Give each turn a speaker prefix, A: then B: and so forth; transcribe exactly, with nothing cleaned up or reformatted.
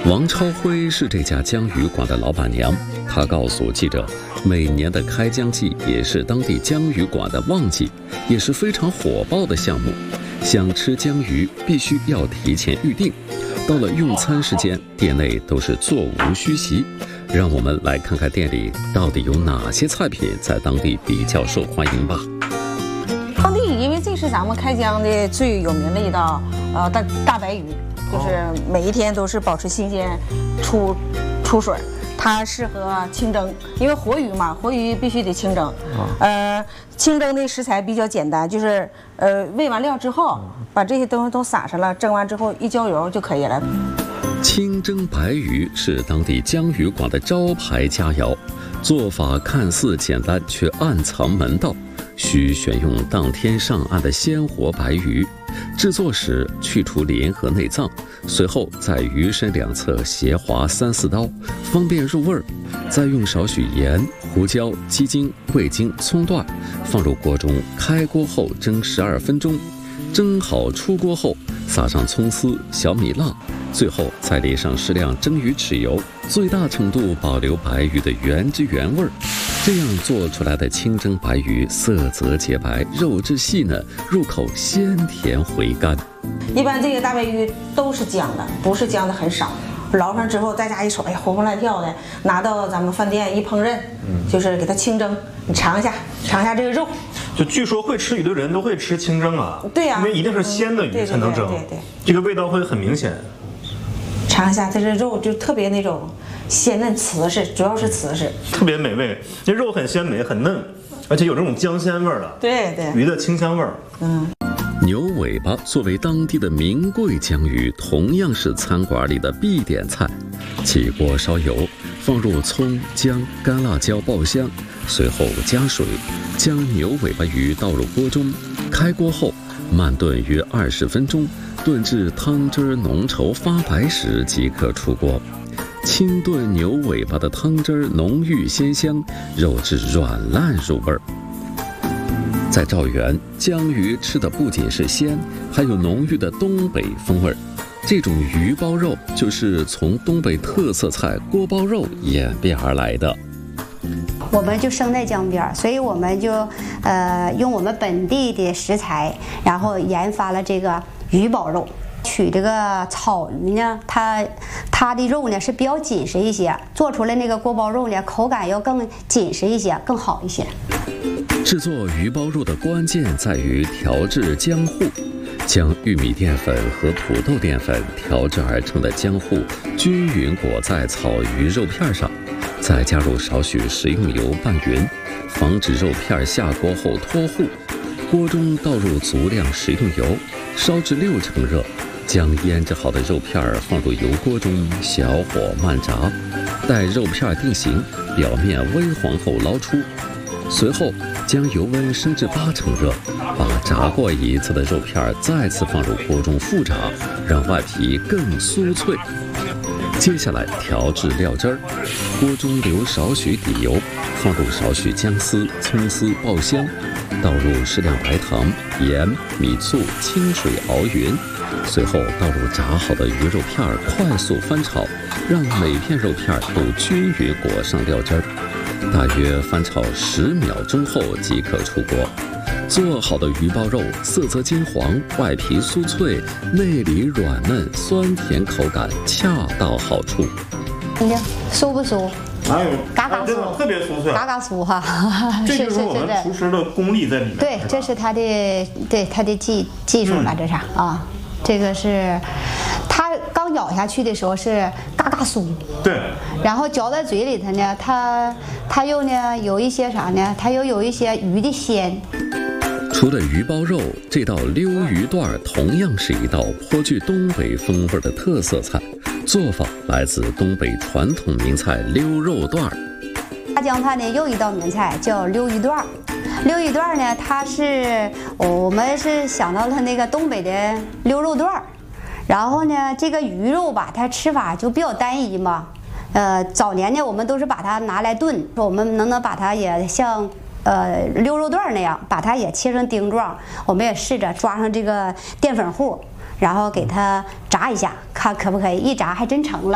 A: 王超辉是这家江鱼馆的老板娘，她告诉记者，每年的开江季也是当地江鱼馆的旺季，也是非常火爆的项目。想吃江鱼必须要提前预定，到了用餐时间，店内都是座无虚席。让我们来看看店里到底有哪些菜品在当地比较受欢迎吧。
B: 当地因为这是咱们开江的最有名的一道呃大大白鱼，就是每一天都是保持新鲜出出水，它适合清蒸，因为活鱼嘛，活鱼必须得清蒸。呃，清蒸的食材比较简单，就是呃煨完料之后，把这些东西都撒上了，蒸完之后一浇油就可以了。
A: 清蒸白鱼是当地江鱼馆的招牌佳肴，做法看似简单，却暗藏门道。需选用当天上岸的鲜活白鱼，制作时去除鳞和内脏，随后在鱼身两侧斜划三四刀，方便入味儿。再用少许盐、胡椒、鸡精、味精、葱段放入锅中，开锅后蒸十二分钟。蒸好出锅后，撒上葱丝、小米辣，最后再淋上适量蒸鱼豉油，最大程度保留白鱼的原汁原味儿。这样做出来的清蒸白鱼色泽洁白，肉质细嫩，入口鲜甜回甘。
B: 一般这个大白鱼都是姜的，不是姜的很少。捞上之后，大家一瞅，哎呀，活蹦乱跳的，拿到咱们饭店一烹饪，嗯、就是给它清蒸，你尝一下，尝一下这个肉。
C: 就据说会吃鱼的人都会吃清蒸啊，
B: 对呀、啊，
C: 因为一定是鲜的鱼才能蒸，
B: 对对 对, 对, 对, 对，
C: 这个味道会很明显。
B: 尝一下，它这肉就特别那种鲜嫩瓷实，主要是瓷实，
C: 特别美味。这肉很鲜美，很嫩，而且有这种姜鲜味儿的，
B: 对对，
C: 鱼的清香味儿。
B: 嗯。
A: 牛尾巴作为当地的名贵江鱼，同样是餐馆里的必点菜。起锅烧油，放入葱、姜、干辣椒爆香，随后加水，将牛尾巴鱼倒入锅中，开锅后慢炖约二十分钟，炖至汤汁浓稠发白时即可出锅。清炖牛尾巴的汤汁浓郁鲜香，肉质软烂入味儿。在赵源，江鱼吃的不仅是鲜，还有浓郁的东北风味儿。这种鱼包肉就是从东北特色菜锅包肉演变而来的。
D: 我们就生在江边，所以我们就呃用我们本地的食材，然后研发了这个鱼包肉。取这个草鱼呢，它它的肉呢是比较紧实一些，做出来那个锅包肉呢口感要更紧实一些，更好一些。
A: 制作鱼包肉的关键在于调制浆糊，将玉米淀粉和土豆淀粉调制而成的浆糊均匀裹在草鱼肉片上，再加入少许食用油拌匀，防止肉片下锅后脱糊。锅中倒入足量食用油，烧至六成热，将腌制好的肉片放入油锅中，小火慢炸，待肉片定型，表面微黄后捞出。随后将油温升至八成热，把炸过一次的肉片再次放入锅中复炸，让外皮更酥脆。接下来调制料汁儿，锅中留少许底油，放入少许姜丝、葱丝爆香，倒入适量白糖、盐、米醋，清水熬匀。随后倒入炸好的鱼肉片，快速翻炒，让每片肉片都均匀裹上料汁儿。大约翻炒十秒钟后即可出锅。做好的鱼包肉色泽金黄，外皮酥脆，内里软嫩，酸甜口感恰到好处。
D: 你看酥不酥？
C: 哎呦，
D: 嘎嘎酥，
C: 特别酥脆，
D: 嘎嘎酥哈。
C: 这就是我们厨师的功力在里面。
D: 对，这是他的对他的技技术了，这是啊，这个是。它刚咬下去的时候是嘎嘎酥，
C: 对，
D: 然后嚼在嘴里头呢，它它又呢有一些啥呢？它又有一些鱼的鲜。
A: 除了鱼包肉，这道溜鱼段同样是一道颇具东北风味的特色菜，做法来自东北传统名菜溜肉段。
D: 大江畔呢又一道名菜叫溜鱼段。溜鱼段呢，它是我们是想到了那个东北的溜肉段。然后呢，这个鱼肉吧，它吃法就比较单一嘛。呃，早年呢，我们都是把它拿来炖，说我们能不能把它也像呃溜肉段那样，把它也切成丁状。我们也试着抓上这个淀粉糊，然后给它炸一下，看可不可以。一炸还真成了。